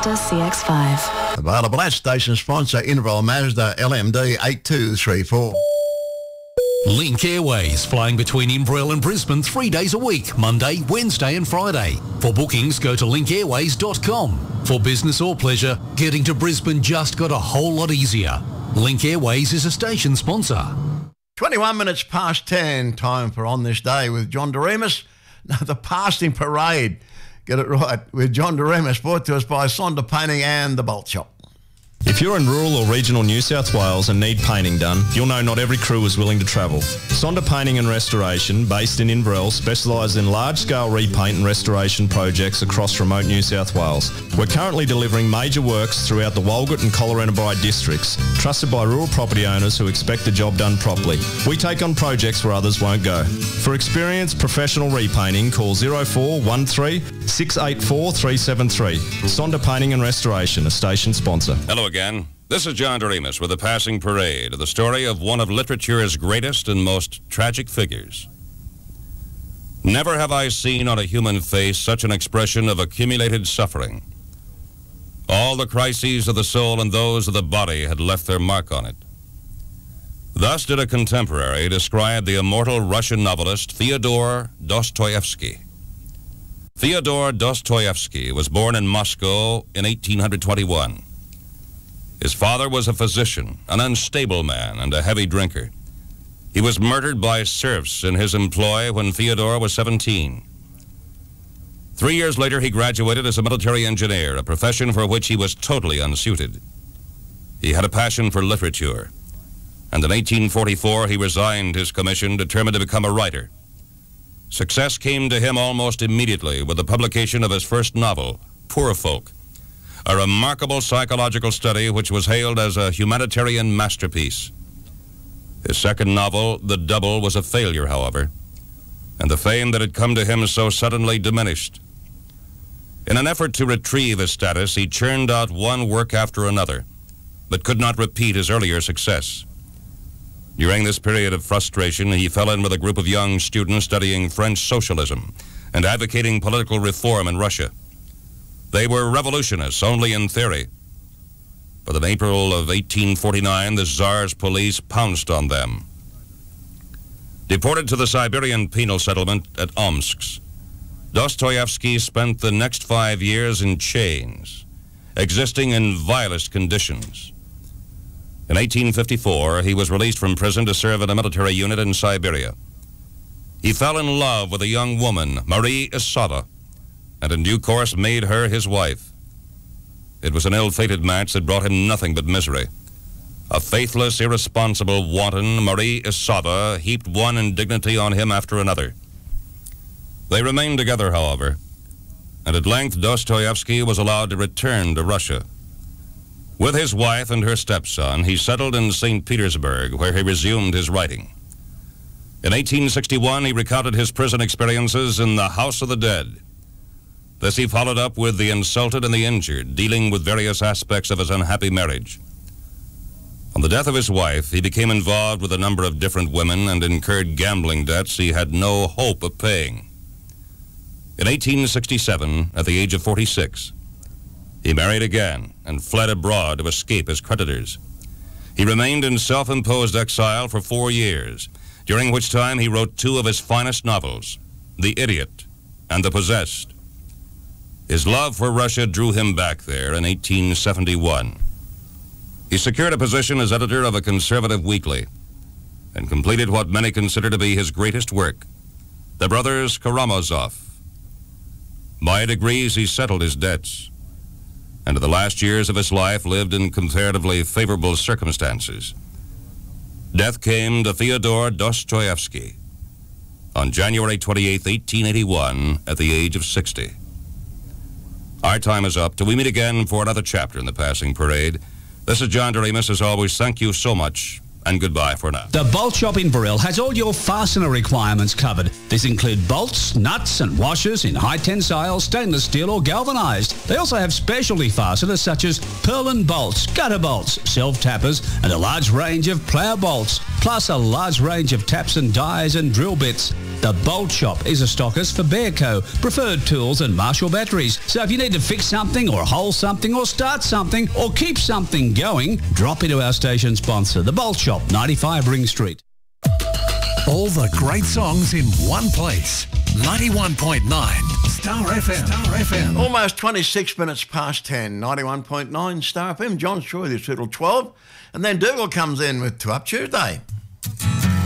CX5. Available at station sponsor Inverell Mazda LMD 8234. Link Airways, flying between Inverell and Brisbane 3 days a week, Monday, Wednesday and Friday. For bookings, go to linkairways.com. For business or pleasure, getting to Brisbane just got a whole lot easier. Link Airways is a station sponsor. 21 minutes past 10, time for On This Day with John Doremus. Now, the Passing Parade, get it right, with John Doremus, brought to us by Sonder Painting and the Bolt Shop. If you're in rural or regional New South Wales and need painting done, you'll know not every crew is willing to travel. Sonder Painting and Restoration, based in Inverell, specialise in large-scale repaint and restoration projects across remote New South Wales. We're currently delivering major works throughout the Walgett and Collarenebri districts, trusted by rural property owners who expect the job done properly. We take on projects where others won't go. For experienced professional repainting, call 0413 684 373. Sonder Painting and Restoration, a station sponsor. Hello again. This is John Doremus with The Passing Parade, the story of one of literature's greatest and most tragic figures. Never have I seen on a human face such an expression of accumulated suffering. All the crises of the soul and those of the body had left their mark on it. Thus did a contemporary describe the immortal Russian novelist Fyodor Dostoevsky. Fyodor Dostoevsky was born in Moscow in 1821. His father was a physician, an unstable man, and a heavy drinker. He was murdered by serfs in his employ when Fyodor was 17. 3 years later, he graduated as a military engineer, a profession for which he was totally unsuited. He had a passion for literature, and in 1844 he resigned his commission, determined to become a writer. Success came to him almost immediately with the publication of his first novel, Poor Folk, a remarkable psychological study which was hailed as a humanitarian masterpiece. His second novel, The Double, was a failure, however, and the fame that had come to him so suddenly diminished. In an effort to retrieve his status, he churned out one work after another, but could not repeat his earlier success. During this period of frustration, he fell in with a group of young students studying French socialism and advocating political reform in Russia. They were revolutionists only in theory, but in April of 1849, the Tsar's police pounced on them. Deported to the Siberian penal settlement at Omsk, Dostoevsky spent the next 5 years in chains, existing in vilest conditions. In 1854, he was released from prison to serve in a military unit in Siberia. He fell in love with a young woman, Marie Isava, and in due course made her his wife. It was an ill-fated match that brought him nothing but misery. A faithless, irresponsible wanton, Marie Isava heaped one indignity on him after another. They remained together, however, and at length Dostoevsky was allowed to return to Russia. With his wife and her stepson, he settled in St. Petersburg, where he resumed his writing. In 1861, he recounted his prison experiences in The House of the Dead. This he followed up with The Insulted and the Injured, dealing with various aspects of his unhappy marriage. On the death of his wife, he became involved with a number of different women and incurred gambling debts he had no hope of paying. In 1867, at the age of 46, he married again and fled abroad to escape his creditors. He remained in self-imposed exile for 4 years, during which time he wrote 2 of his finest novels, The Idiot and The Possessed. His love for Russia drew him back there in 1871. He secured a position as editor of a conservative weekly and completed what many consider to be his greatest work, The Brothers Karamazov. By degrees, he settled his debts, and in the last years of his life lived in comparatively favorable circumstances. Death came to Fyodor Dostoevsky on January 28, 1881, at the age of 60. Our time is up till we meet again for another chapter in The Passing Parade. This is John Doremus. As always, thank you so much, and goodbye for now. The Bolt Shop in Burrell has all your fastener requirements covered. These include bolts, nuts and washers in high tensile, stainless steel or galvanized. They also have specialty fasteners such as purlin bolts, gutter bolts, self-tappers and a large range of plough bolts. plus a large range of taps and dies and drill bits. The Bolt Shop is a stockist for Bearco, Preferred Tools and Marshall Batteries. So if you need to fix something or hole something or start something or keep something going, drop into our station sponsor, The Bolt Shop, 95 Ring Street. All the great songs in one place. 91.9 Star FM. Star FM. Almost 26 minutes past 10, 91.9 Star FM. John Shaw, this little 12. And then Dougal comes in with 2 Up Tuesday.